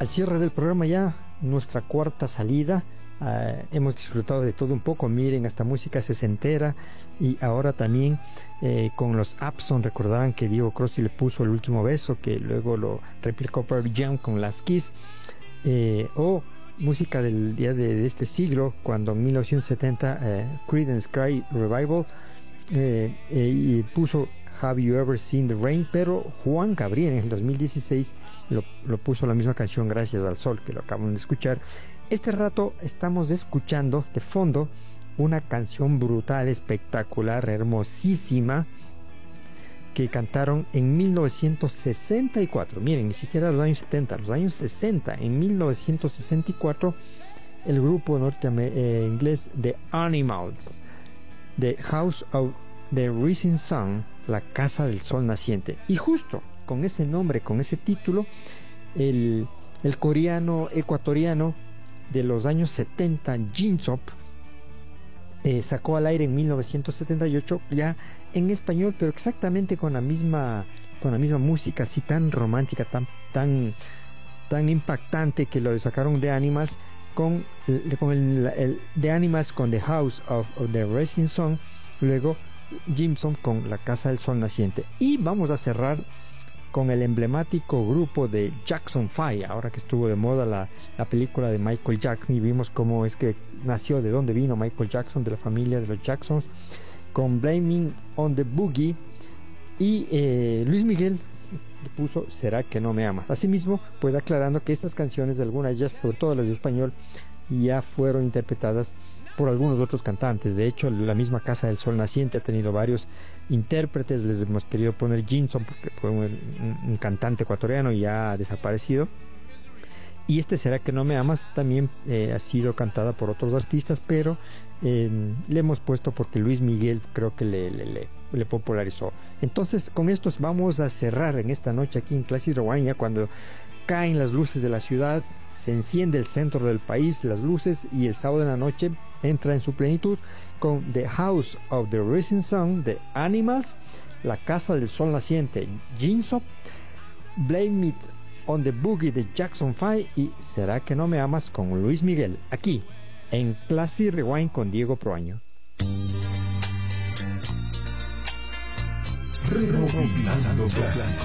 al cierre del programa ya, nuestra cuarta salida. Hemos disfrutado de todo un poco. Miren, esta música sesentera, y ahora también con los Abson. Recordarán que Diego Crossi le puso El Último Beso, que luego lo replicó Pearl Jam con Las Kiss, o música del día de este siglo, cuando en 1970 Creedence Cry Revival y puso Have You Ever Seen the Rain, pero Juan Gabriel en el 2016 lo puso la misma canción, Gracias al Sol, que lo acaban de escuchar. Este rato estamos escuchando de fondo una canción brutal, espectacular, hermosísima, que cantaron en 1964. Miren, ni siquiera los años 70, los años 60. En 1964, el grupo inglés The Animals, The House of the Rising Sun, la Casa del Sol Naciente. Y justo con ese nombre, con ese título, el coreano ecuatoriano de los años 70, Jin-sop, sacó al aire en 1978, ya en español, pero exactamente con la misma música, así tan romántica, tan impactante, que lo sacaron de Animals con The Animals, con The House of the Rising Sun, luego Jimson con La Casa del Sol Naciente. Y vamos a cerrar con el emblemático grupo de Jackson 5, ahora que estuvo de moda la película de Michael Jackson, y vimos cómo es que nació, de dónde vino Michael Jackson, de la familia de los Jacksons, con Blaming on the Boogie, y Luis Miguel le puso ¿Será que no me amas? Asimismo, pues aclarando que estas canciones, de algunas de ellas, sobre todo las de español, ya fueron interpretadas por algunos otros cantantes. De hecho, la misma Casa del Sol Naciente ha tenido varios intérpretes. Les hemos querido poner Jin-sop porque fue un cantante ecuatoriano y ya ha desaparecido. Y ¿Será que no me amas? También ha sido cantada por otros artistas, pero le hemos puesto porque Luis Miguel creo que le popularizó. Entonces, con estos vamos a cerrar en esta noche aquí en Classic Rewind, ya cuando caen las luces de la ciudad, se enciende el centro del país, las luces, y el sábado de la noche entra en su plenitud con The House of the Rising Sun, The Animals, La Casa del Sol Naciente, Jin-sop, Blame It on the Boogie de Jackson 5 y ¿Será que no me amas? Con Luis Miguel, aquí en Classic Rewind con Diego Proaño. Rebobinando clásicos.